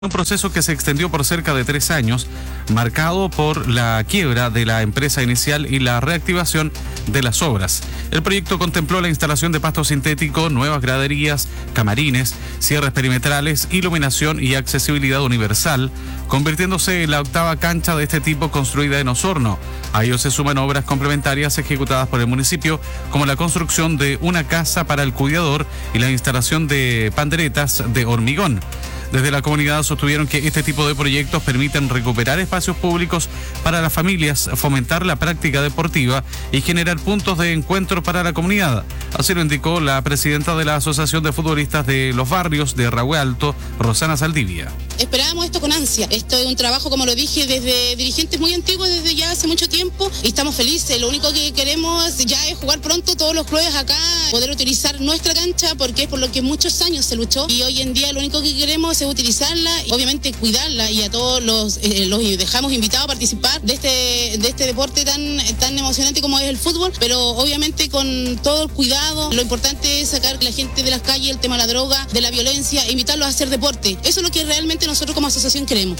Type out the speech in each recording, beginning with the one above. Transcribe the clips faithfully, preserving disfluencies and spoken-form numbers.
Un proceso que se extendió por cerca de tres años, marcado por la quiebra de la empresa inicial y la reactivación de las obras. El proyecto contempló la instalación de pasto sintético, nuevas graderías, camarines, cierres perimetrales, iluminación y accesibilidad universal, convirtiéndose en la octava cancha de este tipo construida en Osorno. A ello se suman obras complementarias ejecutadas por el municipio, como la construcción de una casa para el cuidador y la instalación de panderetas de hormigón. Desde la comunidad sostuvieron que este tipo de proyectos permiten recuperar espacios públicos para las familias, fomentar la práctica deportiva y generar puntos de encuentro para la comunidad. Así lo indicó la presidenta de la Asociación de Futbolistas de los Barrios de Rahue Alto, Rosana Saldivia. Esperábamos esto con ansia. Esto es un trabajo, como lo dije, desde dirigentes muy antiguos, desde ya hace mucho tiempo, y estamos felices. Lo único que queremos ya es jugar pronto todos los clubes acá, poder utilizar nuestra cancha, porque es por lo que muchos años se luchó, y hoy en día lo único que queremos es utilizarla y obviamente cuidarla, y a todos los, eh, los dejamos invitados a participar de este, de este deporte tan, tan emocionante como es el fútbol, pero obviamente con todo el cuidado. Lo importante es sacar a la gente de las calles, el tema de la droga, de la violencia, e invitarlos a hacer deporte. Eso es lo que realmente nosotros como asociación queremos.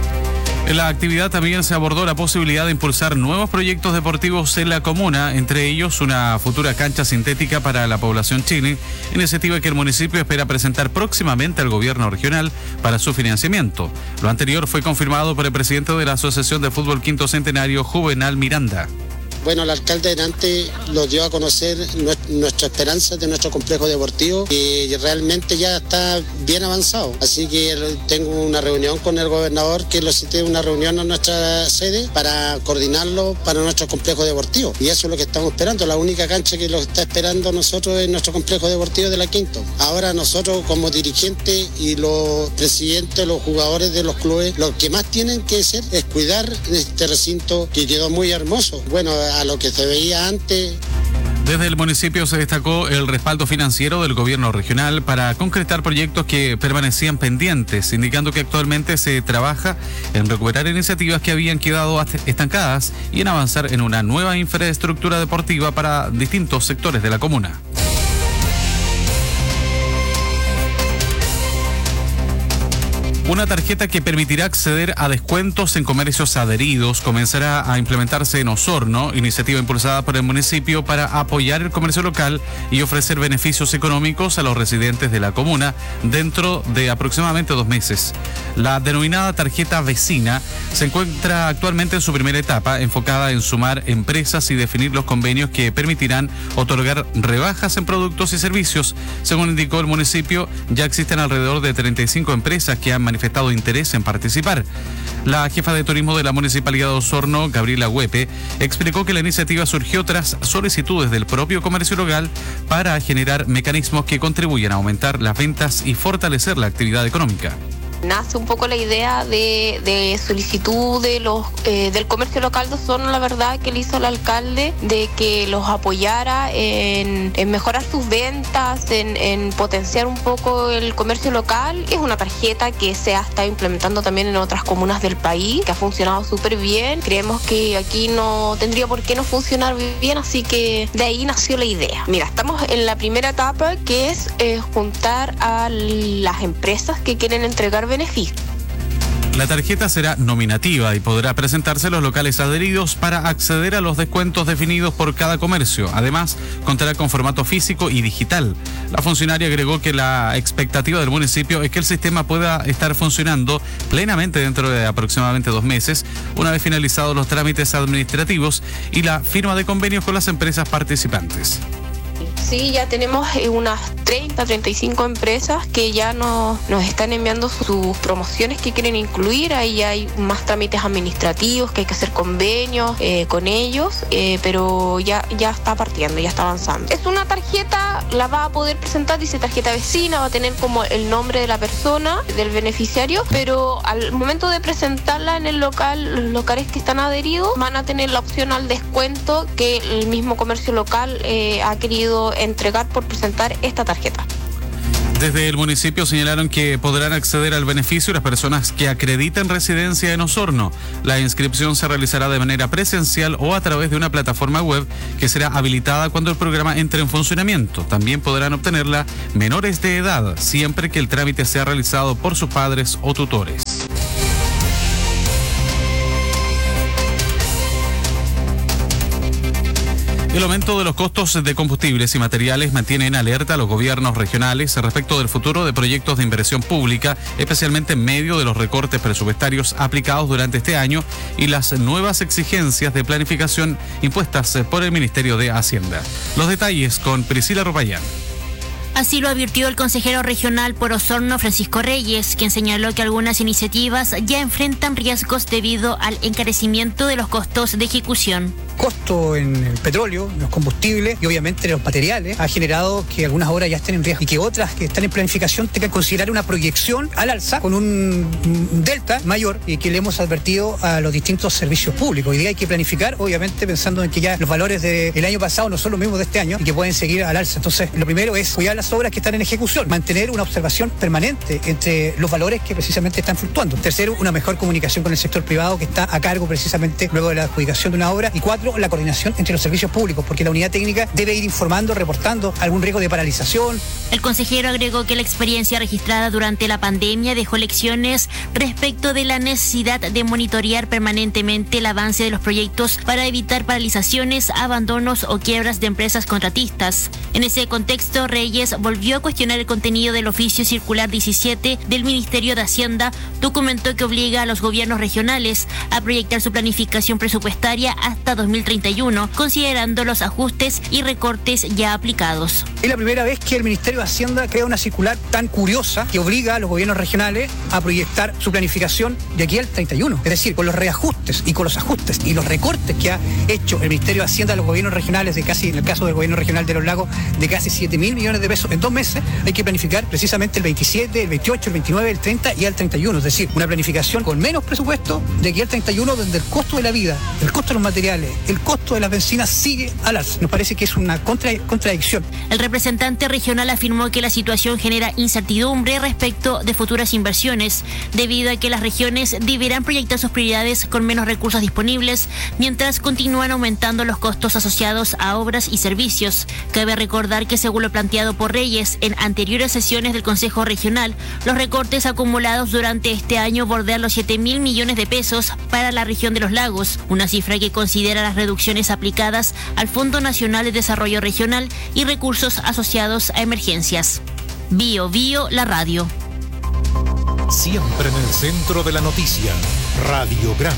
En la actividad también se abordó la posibilidad de impulsar nuevos proyectos deportivos en la comuna, entre ellos una futura cancha sintética para la población chile, iniciativa que el municipio espera presentar próximamente al gobierno regional para su financiamiento. Lo anterior fue confirmado por el presidente de la Asociación de Fútbol Quinto Centenario, Juvenal Miranda. Bueno, el alcalde delante lo dio a conocer nuestra esperanza de nuestro complejo deportivo, y realmente ya está bien avanzado. Así que tengo una reunión con el gobernador, que lo cité una reunión a nuestra sede para coordinarlo para nuestro complejo deportivo. Y eso es lo que estamos esperando. La única cancha que lo está esperando nosotros es nuestro complejo deportivo de la Quinto. Ahora nosotros como dirigentes y los presidentes, los jugadores de los clubes, lo que más tienen que hacer es cuidar este recinto que quedó muy hermoso. Bueno, a lo que se veía antes. Desde el municipio se destacó el respaldo financiero del gobierno regional para concretar proyectos que permanecían pendientes, indicando que actualmente se trabaja en recuperar iniciativas que habían quedado estancadas y en avanzar en una nueva infraestructura deportiva para distintos sectores de la comuna. Una tarjeta que permitirá acceder a descuentos en comercios adheridos comenzará a implementarse en Osorno, iniciativa impulsada por el municipio para apoyar el comercio local y ofrecer beneficios económicos a los residentes de la comuna dentro de aproximadamente dos meses. La denominada tarjeta vecina se encuentra actualmente en su primera etapa, enfocada en sumar empresas y definir los convenios que permitirán otorgar rebajas en productos y servicios. Según indicó el municipio, ya existen alrededor de treinta y cinco empresas que han manifestado interés en participar. La jefa de turismo de la Municipalidad de Osorno, Gabriela Huepe, explicó que la iniciativa surgió tras solicitudes del propio comercio local para generar mecanismos que contribuyan a aumentar las ventas y fortalecer la actividad económica. Nace un poco la idea de, de solicitud de los eh, del comercio local de Osorno, la verdad, que le hizo el alcalde, de que los apoyara en, en mejorar sus ventas, en, en potenciar un poco el comercio local. Es una tarjeta que se ha estado implementando también en otras comunas del país, que ha funcionado súper bien. Creemos que aquí no tendría por qué no funcionar bien, así que de ahí nació la idea. Mira, estamos en la primera etapa, que es eh, juntar a las empresas que quieren entregar beneficios. La tarjeta será nominativa y podrá presentarse a los locales adheridos para acceder a los descuentos definidos por cada comercio. Además, contará con formato físico y digital. La funcionaria agregó que la expectativa del municipio es que el sistema pueda estar funcionando plenamente dentro de aproximadamente dos meses, una vez finalizados los trámites administrativos y la firma de convenios con las empresas participantes. Sí, ya tenemos unas treinta, treinta y cinco empresas que ya nos, nos están enviando sus promociones que quieren incluir. Ahí hay más trámites administrativos, que hay que hacer convenios eh, con ellos, eh, pero ya, ya está partiendo, ya está avanzando. Es una tarjeta, la va a poder presentar, dice tarjeta vecina, va a tener como el nombre de la persona, del beneficiario, pero al momento de presentarla en el local, los locales que están adheridos van a tener la opción al descuento que el mismo comercio local eh, ha querido entregar por presentar esta tarjeta. Desde el municipio señalaron que podrán acceder al beneficio las personas que acrediten residencia en Osorno. La inscripción se realizará de manera presencial o a través de una plataforma web que será habilitada cuando el programa entre en funcionamiento. También podrán obtenerla menores de edad, siempre que el trámite sea realizado por sus padres o tutores. El aumento de los costos de combustibles y materiales mantiene en alerta a los gobiernos regionales respecto del futuro de proyectos de inversión pública, especialmente en medio de los recortes presupuestarios aplicados durante este año y las nuevas exigencias de planificación impuestas por el Ministerio de Hacienda. Los detalles con Priscila Ropayán. Así lo advirtió el consejero regional por Osorno, Francisco Reyes, quien señaló que algunas iniciativas ya enfrentan riesgos debido al encarecimiento de los costos de ejecución. Costo en el petróleo, en los combustibles y obviamente en los materiales ha generado que algunas obras ya estén en riesgo y que otras que están en planificación tengan que considerar una proyección al alza con un delta mayor y que le hemos advertido a los distintos servicios públicos. Hoy día hay que planificar, obviamente pensando en que ya los valores del año pasado no son los mismos de este año y que pueden seguir al alza. Entonces, lo primero es cuidar las obras que están en ejecución, mantener una observación permanente entre los valores que precisamente están fluctuando. Tercero, una mejor comunicación con el sector privado que está a cargo precisamente luego de la adjudicación de una obra. Y cuatro, la coordinación entre los servicios públicos, porque la unidad técnica debe ir informando, reportando algún riesgo de paralización. El consejero agregó que la experiencia registrada durante la pandemia dejó lecciones respecto de la necesidad de monitorear permanentemente el avance de los proyectos para evitar paralizaciones, abandonos o quiebras de empresas contratistas. En ese contexto, Reyes volvió a cuestionar el contenido del oficio circular diecisiete del Ministerio de Hacienda, documento que obliga a los gobiernos regionales a proyectar su planificación presupuestaria hasta dos mil treinta y uno, considerando los ajustes y recortes ya aplicados. Es la primera vez que el Ministerio de Hacienda crea una circular tan curiosa que obliga a los gobiernos regionales a proyectar su planificación de aquí al treinta y uno. Es decir, con los reajustes y con los ajustes y los recortes que ha hecho el Ministerio de Hacienda a los gobiernos regionales de casi, en el caso del gobierno regional de Los Lagos, de casi siete mil millones de pesos en dos meses, hay que planificar precisamente el veintisiete, el veintiocho, el veintinueve, el treinta y al treinta y uno. Es decir, una planificación con menos presupuesto de aquí al treinta y uno, donde el costo de la vida, el costo de los materiales, el costo de las bencinas sigue al alza. Nos parece que es una contra, contradicción. El representante regional afirmó que la situación genera incertidumbre respecto de futuras inversiones, debido a que las regiones deberán proyectar sus prioridades con menos recursos disponibles, mientras continúan aumentando los costos asociados a obras y servicios. Cabe recordar que según lo planteado por Reyes en anteriores sesiones del Consejo Regional, los recortes acumulados durante este año bordean los siete mil millones de pesos para la región de Los Lagos, una cifra que considera las reducciones aplicadas al Fondo Nacional de Desarrollo Regional y recursos asociados a emergencias. Bio Bio, la radio. Siempre en el centro de la noticia, Radiograma.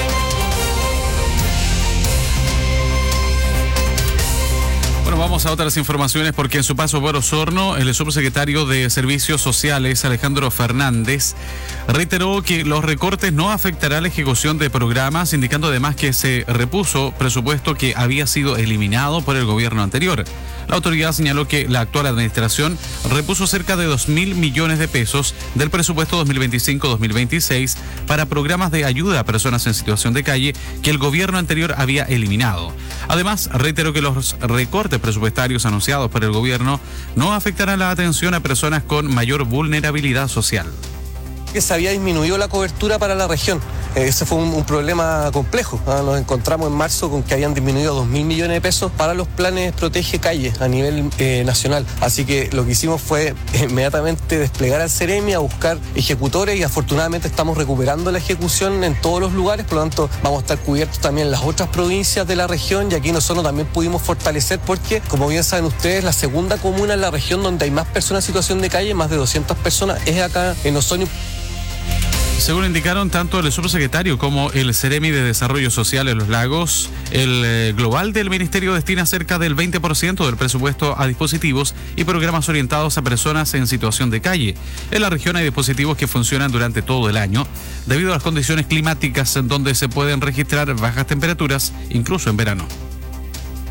Bueno, vamos a otras informaciones porque en su paso por Osorno, el subsecretario de Servicios Sociales, Alejandro Fernández, reiteró que los recortes no afectarán la ejecución de programas, indicando además que se repuso presupuesto que había sido eliminado por el gobierno anterior. La autoridad señaló que la actual administración repuso cerca de dos mil millones de pesos del presupuesto dos mil veinticinco dos mil veintiséis para programas de ayuda a personas en situación de calle que el gobierno anterior había eliminado. Además, reiteró que los recortes presupuestarios anunciados por el gobierno no afectarán la atención a personas con mayor vulnerabilidad social. Que se había disminuido la cobertura para la región. Ese fue un, un problema complejo. ¿no? Nos encontramos en marzo con que habían disminuido dos mil millones de pesos para los planes Protege Calle a nivel eh, nacional. Así que lo que hicimos fue inmediatamente desplegar al Ceremi a buscar ejecutores y afortunadamente estamos recuperando la ejecución en todos los lugares. Por lo tanto, vamos a estar cubiertos también en las otras provincias de la región y aquí nosotros también pudimos fortalecer porque, como bien saben ustedes, la segunda comuna en la región donde hay más personas en situación de calle, más de doscientas personas, es acá en Osorno. Según indicaron tanto el subsecretario como el Ceremi de Desarrollo Social en Los Lagos, el eh, global del ministerio destina cerca del veinte por ciento del presupuesto a dispositivos y programas orientados a personas en situación de calle. En la región hay dispositivos que funcionan durante todo el año, debido a las condiciones climáticas en donde se pueden registrar bajas temperaturas, incluso en verano.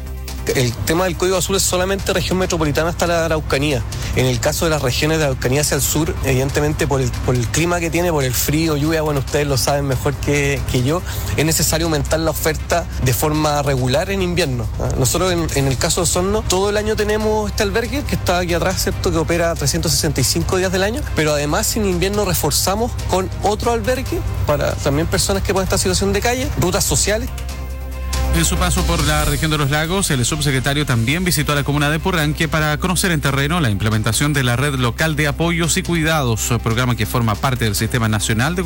el tema del Código Azul es solamente región metropolitana hasta la Araucanía. En el caso de las regiones de Araucanía hacia el sur, evidentemente por el, por el clima que tiene, por el frío, lluvia, bueno, ustedes lo saben mejor que, que yo, es necesario aumentar la oferta de forma regular en invierno. Nosotros en, en el caso de Osorno, todo el año tenemos este albergue que está aquí atrás, ¿cierto?, que opera trescientos sesenta y cinco días del año, pero además en invierno reforzamos con otro albergue para también personas que pueden estar en situación de calle, rutas sociales. En su paso por la región de los lagos, el subsecretario también visitó a la comuna de Purranque para conocer en terreno la implementación de la red local de apoyos y cuidados, programa que forma parte del Sistema Nacional de